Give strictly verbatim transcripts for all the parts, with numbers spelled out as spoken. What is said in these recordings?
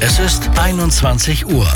Es ist einundzwanzig Uhr.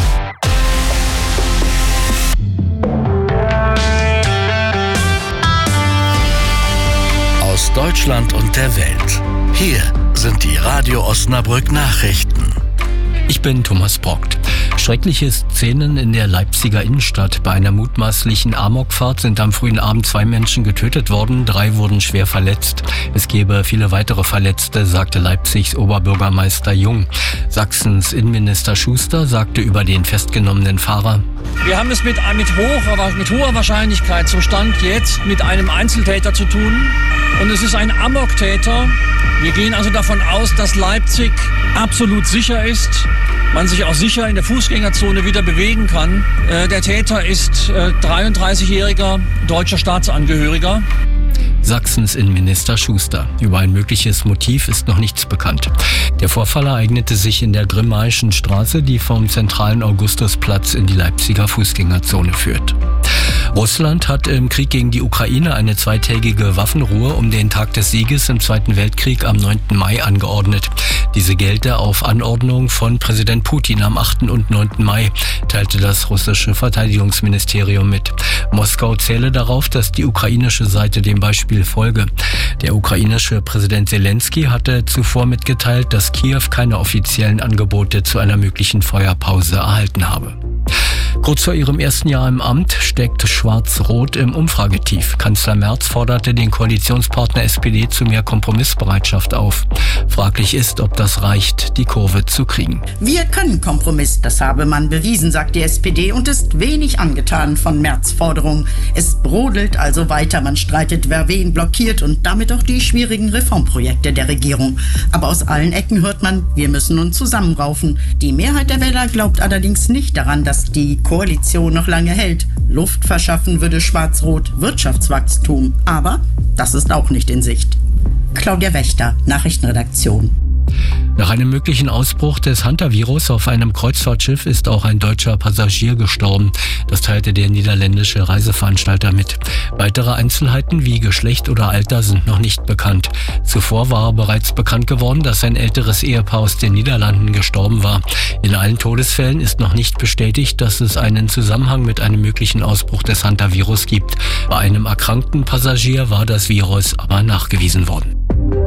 Aus Deutschland und der Welt. Hier sind die Radio Osnabrück Nachrichten. Ich bin Thomas Brockt. Schreckliche Szenen in der Leipziger Innenstadt. Bei einer mutmaßlichen Amokfahrt sind am frühen Abend zwei Menschen getötet worden, drei wurden schwer verletzt. Es gebe viele weitere Verletzte, sagte Leipzigs Oberbürgermeister Jung. Sachsens Innenminister Schuster sagte über den festgenommenen Fahrer: Wir haben es mit, mit, hoch, mit hoher Wahrscheinlichkeit zum Stand jetzt mit einem Einzeltäter zu tun. Und es ist ein Amoktäter. Wir gehen also davon aus, dass Leipzig absolut sicher ist, man sich auch sicher in der Fußgängerzone wieder bewegen kann. Äh, der Täter ist äh, dreiunddreißigjähriger deutscher Staatsangehöriger. Sachsens Innenminister Schuster. Über ein mögliches Motiv ist noch nichts bekannt. Der Vorfall ereignete sich in der Grimmaischen Straße, die vom zentralen Augustusplatz in die Leipziger Fußgängerzone führt. Russland hat im Krieg gegen die Ukraine eine zweitägige Waffenruhe um den Tag des Sieges im Zweiten Weltkrieg am neunten Mai angeordnet. Diese gelte auf Anordnung von Präsident Putin am achten und neunten Mai, teilte das russische Verteidigungsministerium mit. Moskau zähle darauf, dass die ukrainische Seite dem Beispiel folge. Der ukrainische Präsident Zelensky hatte zuvor mitgeteilt, dass Kiew keine offiziellen Angebote zu einer möglichen Feuerpause erhalten habe. Kurz vor ihrem ersten Jahr im Amt steckt Schwarz-Rot im Umfragetief. Kanzler Merz forderte den Koalitionspartner S P D zu mehr Kompromissbereitschaft auf. Fraglich ist, ob das reicht, die Kurve zu kriegen. Wir können Kompromiss, das habe man bewiesen, sagt die S P D und ist wenig angetan von Merz' Forderung. Es brodelt also weiter, man streitet, wer wen blockiert und damit auch die schwierigen Reformprojekte der Regierung. Aber aus allen Ecken hört man, wir müssen uns zusammenraufen. Die Mehrheit der Wähler glaubt allerdings nicht daran, dass die Koalition noch lange hält. Luft verschaffen würde Schwarz-Rot Wirtschaftswachstum. Aber das ist auch nicht in Sicht. Claudia Wächter, Nachrichtenredaktion. Nach einem möglichen Ausbruch des Hantavirus auf einem Kreuzfahrtschiff ist auch ein deutscher Passagier gestorben. Das teilte der niederländische Reiseveranstalter mit. Weitere Einzelheiten wie Geschlecht oder Alter sind noch nicht bekannt. Zuvor war bereits bekannt geworden, dass ein älteres Ehepaar aus den Niederlanden gestorben war. In allen Todesfällen ist noch nicht bestätigt, dass es einen Zusammenhang mit einem möglichen Ausbruch des Hantavirus gibt. Bei einem erkrankten Passagier war das Virus aber nachgewiesen worden.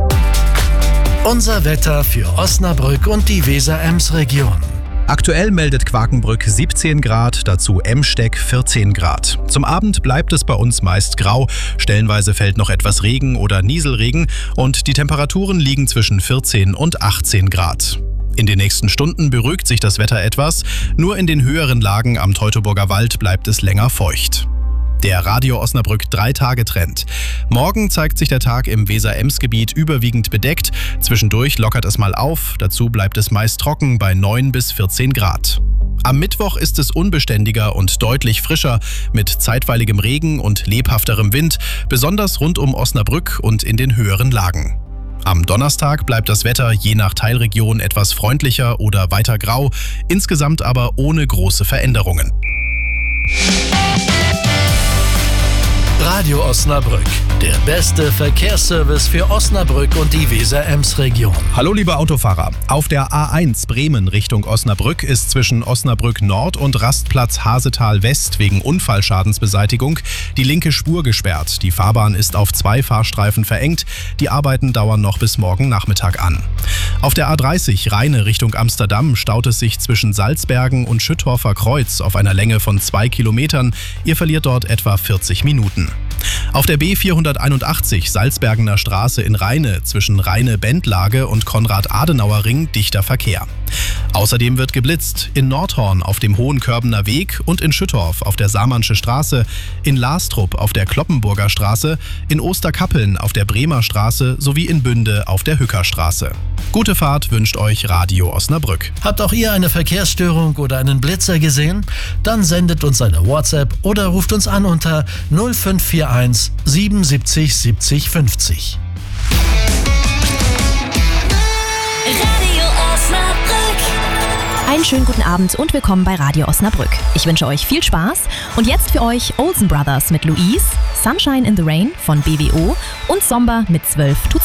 Unser Wetter für Osnabrück und die Weser-Ems-Region. Aktuell meldet Quakenbrück siebzehn Grad, dazu Emsteck vierzehn Grad. Zum Abend bleibt es bei uns meist grau, stellenweise fällt noch etwas Regen oder Nieselregen und die Temperaturen liegen zwischen vierzehn und achtzehn Grad. In den nächsten Stunden beruhigt sich das Wetter etwas, nur in den höheren Lagen am Teutoburger Wald bleibt es länger feucht. Der Radio Osnabrück drei-Tage-Trend. Morgen zeigt sich der Tag im Weser-Ems-Gebiet überwiegend bedeckt. Zwischendurch lockert es mal auf, dazu bleibt es meist trocken bei neun bis vierzehn Grad. Am Mittwoch ist es unbeständiger und deutlich frischer mit zeitweiligem Regen und lebhafterem Wind, besonders rund um Osnabrück und in den höheren Lagen. Am Donnerstag bleibt das Wetter je nach Teilregion etwas freundlicher oder weiter grau, insgesamt aber ohne große Veränderungen. Radio Osnabrück, der beste Verkehrsservice für Osnabrück und die Weser-Ems-Region. Hallo liebe Autofahrer, auf der A eins Bremen Richtung Osnabrück ist zwischen Osnabrück Nord und Rastplatz Hasetal West wegen Unfallschadensbeseitigung die linke Spur gesperrt. Die Fahrbahn ist auf zwei Fahrstreifen verengt, die Arbeiten dauern noch bis morgen Nachmittag an. Auf der A dreißig Rheine Richtung Amsterdam staut es sich zwischen Salzbergen und Schüttorfer Kreuz auf einer Länge von zwei Kilometern. Ihr verliert dort etwa vierzig Minuten. Auf der B vierhunderteinundachtzig Salzbergener Straße in Rheine zwischen Rheine-Bendlage und Konrad-Adenauer-Ring dichter Verkehr. Außerdem wird geblitzt in Nordhorn auf dem Hohenkörbener Weg und in Schüttorf auf der Saarmannsche Straße, in Lastrup auf der Kloppenburger Straße, in Osterkappeln auf der Bremer Straße sowie in Bünde auf der Hückerstraße. Gute Fahrt wünscht euch Radio Osnabrück. Habt auch ihr eine Verkehrsstörung oder einen Blitzer gesehen? Dann sendet uns eine WhatsApp oder ruft uns an unter null fünf vier eins siebenundsiebzig siebzig fünfzig. Radio Osnabrück. Einen schönen guten Abend und willkommen bei Radio Osnabrück. Ich wünsche euch viel Spaß und jetzt für euch Olsen Brothers mit Louise, Sunshine in the Rain von B W O und Somber mit zwölf to